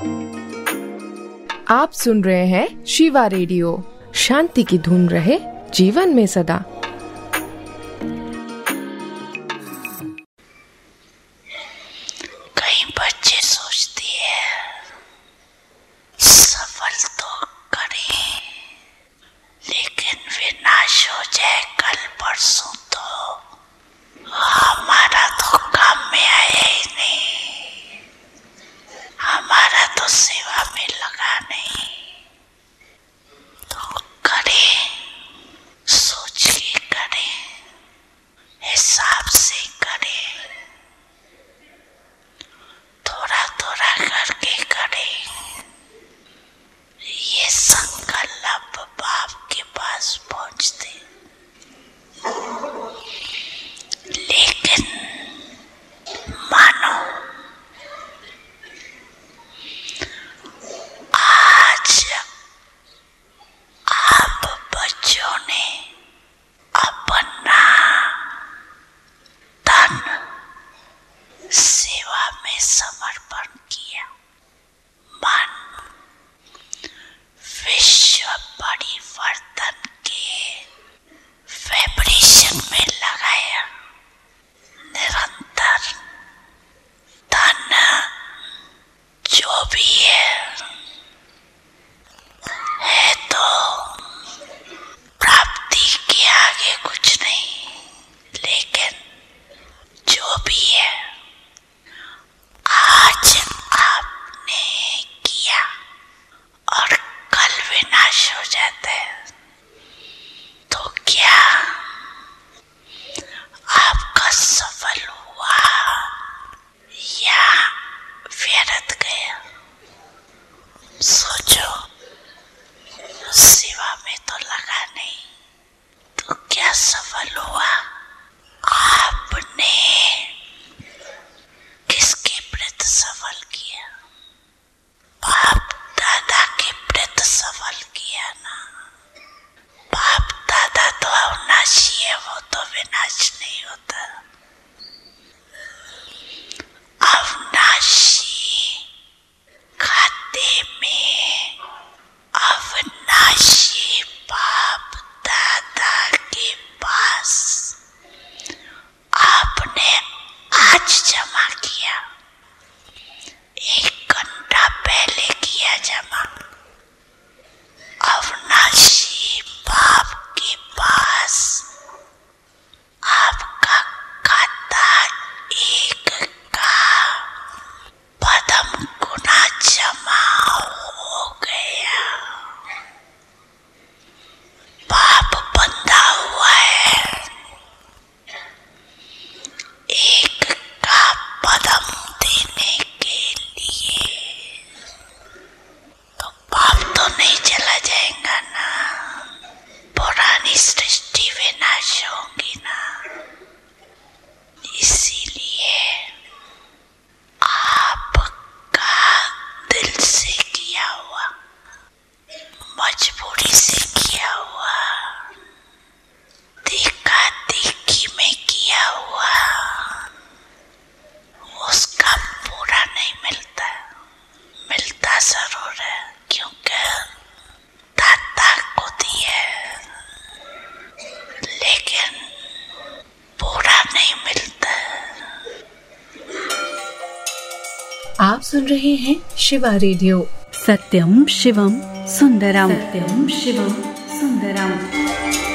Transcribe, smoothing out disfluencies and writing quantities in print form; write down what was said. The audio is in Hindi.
आप सुन रहे हैं शिवा रेडियो। शांति की धुन रहे जीवन में सदा। कई बच्चे सोचते हैं सफल तो करें, लेकिन विनाश हो जाए कल परसों तो हमारा तो काम में आया ही नहीं, हमारा तो सेवा में लगा नहीं। तो करें, सोच के करें, हिसाब से करें, थोड़ा थोड़ा करके करें। ये संकल्प बाप के पास पहुंचते, लेकिन मानो आज आप बच्चों ने अपना तन सेवा में समर्पण किया, मन विश्व परिवर्तन के वाइब्रेशन में लगाया, निरंतर धन जो भी है तो प्राप्ति के आगे कुछ नहीं, लेकिन जो भी है आज आपने किया और कल विनाश हो जाता है, तो क्या आपका सफल हुआ या व्यर्थ गया? सोचो, सेवा में तो लगा नहीं, तो क्या सफल हुआ? आपने किसके प्रति सफल किया? बाप दादा के प्रति सफल किया ना। बाप दादा तो अविनाशी है, वो तो विनाश नहीं होता। अविनाशी खाते में अविनाशी बाप दादा के पास आपने आज जमा किया, 1 घंटा पहले किया जमा। अविनाशी बाप के पास आपका खाता 1 का पदम गुना जमा हो गया। पाप बंधा हुआ है, 1 का पदम देने के लिए, तो पाप तो नहीं चला जाएगा ना, पुरानी सृष्टि विनाश होगी ना। इसीलिए आपका दिल से किया हुआ, मजबूरी से किया हुआ, देखा देखी में किया हुआ, उसका पूरा नहीं मिलता। मिलता जरूर है, क्योंकि दाता को दिया, लेकिन पूरा नहीं मिलता। आप सुन रहे हैं शिवा रेडियो। सत्यम शिवम सुंदरम, सत्यम शिवम सुंदरम।